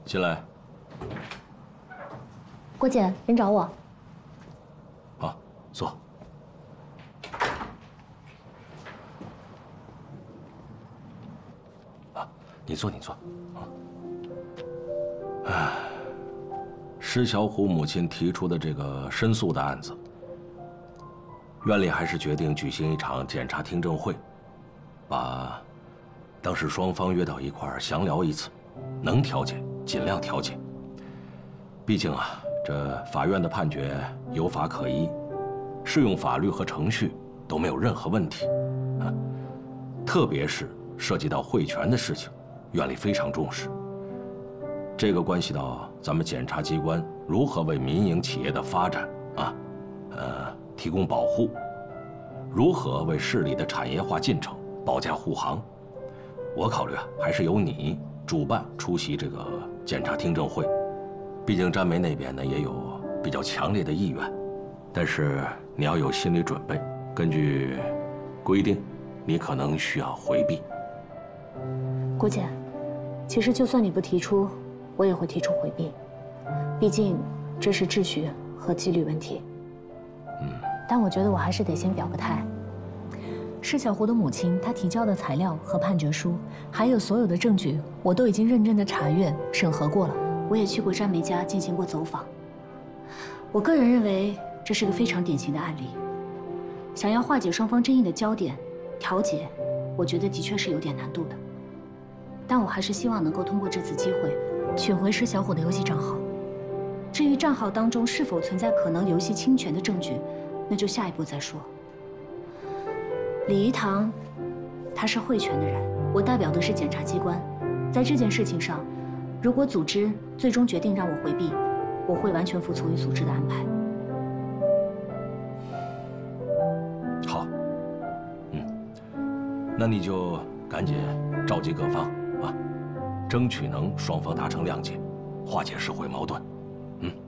进来。 郭姐，人找我。 好，坐。啊，你坐，你坐。唉，施小虎母亲提出的这个申诉的案子，院里还是决定举行一场检察听证会，把当事双方约到一块儿详聊一次，能调解尽量调解。毕竟啊，这法院的判决有法可依，适用法律和程序都没有任何问题，啊，特别是涉及到会权的事情，院里非常重视。这个关系到咱们检察机关如何为民营企业的发展提供保护，如何为市里的产业化进程保驾护航。我考虑啊，还是由你主办出席这个检察听证会。毕竟詹梅那边呢也有比较强烈的意愿，但是你要有心理准备，根据规定，你可能需要回避。 郭姐，其实就算你不提出，我也会提出回避，毕竟这是秩序和纪律问题。但我觉得我还是得先表个态。 施小胡的母亲，她提交的材料和判决书，还有所有的证据，我都已经认真的查阅审核过了。 我也去过詹梅家进行过走访。我个人认为这是个非常典型的案例。想要化解双方争议的焦点，调解，我觉得的确是有点难度的。但我还是希望能够通过这次机会， 取回施小虎的游戏账号。 至于账号当中是否存在可能游戏侵权的证据，那就下一步再说。李一堂，他是会权的人，我代表的是检察机关，在这件事情上。如果组织最终决定让我回避，我会完全服从于组织的安排。 好，那你就赶紧召集各方啊，争取能双方达成谅解，化解社会矛盾。